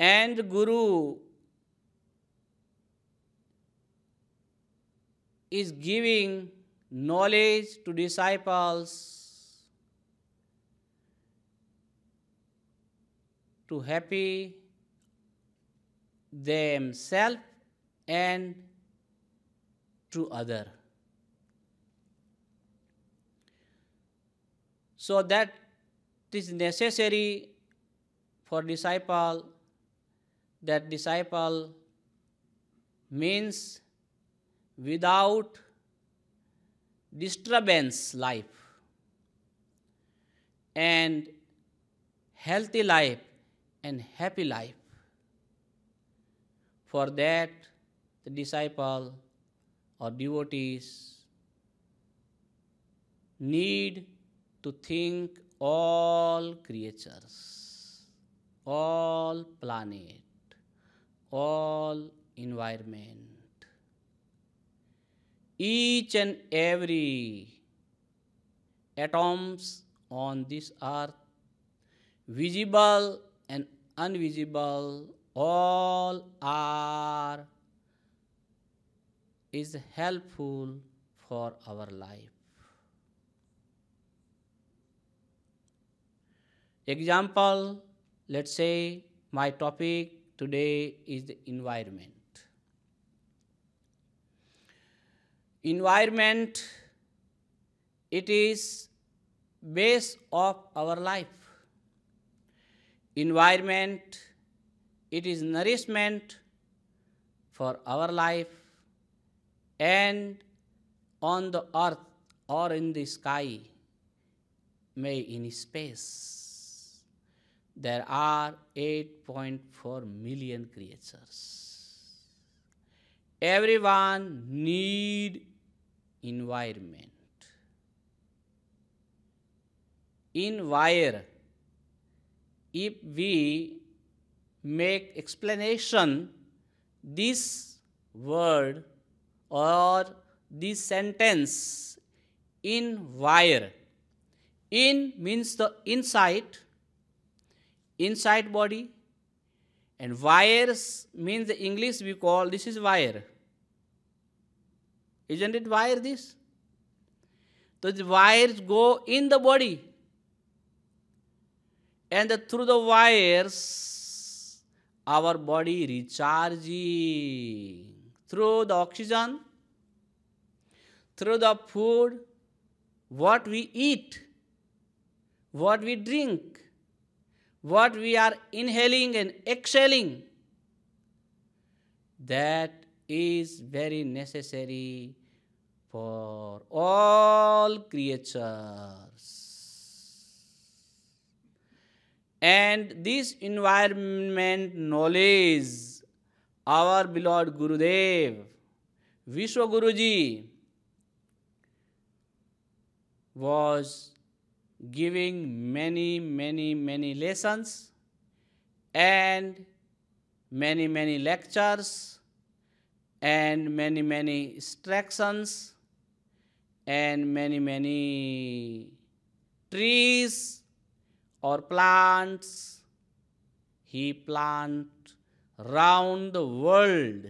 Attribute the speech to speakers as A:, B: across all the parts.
A: And Guru is giving knowledge to disciples to happy themselves and to other. So that is necessary for disciple. That disciple means without disturbance life and healthy life and happy life. For that, the disciple or devotees need to think all creatures, all planet, all environment, each and every atoms on this earth, visible and invisible, all are is helpful for our life. Example, let's say my topic today is the environment. Environment, it is base of our life. Environment, it is nourishment for our life, and on the earth or in the sky, may in space, there are 8.4 million creatures. Everyone need environment. In wire, if we make explanation, this word or this sentence in wire, in means the inside body, and wires means the English we call this is wire. Isn't it wire this? So the wires go in the body, and through the wires our body recharging through the oxygen, through the food, what we eat, what we drink, what we are inhaling and exhaling. That is very necessary for all creatures. And this environment knowledge, our beloved Gurudev, Vishwa Guruji, was giving many lessons and many lectures and many instructions and many trees or plants he plant round the world.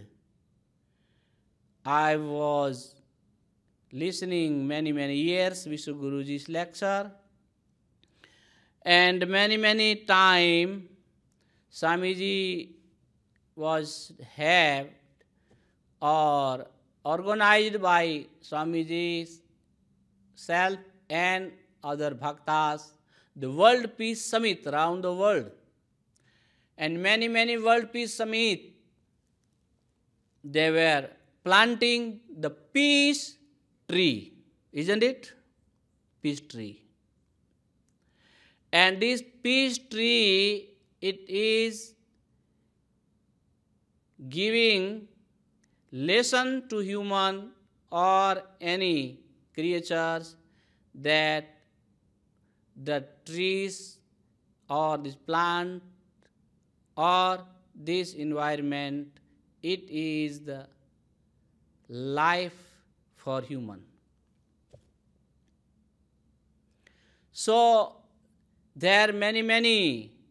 A: I was listening many years Vishwa Guruji's lecture, and many time Swamiji was had or organized by Swamiji's self and other bhaktas the World Peace Summit around the world. And many World Peace Summit, they were planting the peace tree, isn't it? Peace tree. And this peace tree, it is giving lesson to human or any creatures that the trees or this plant or this environment, it is the life for human. So there are many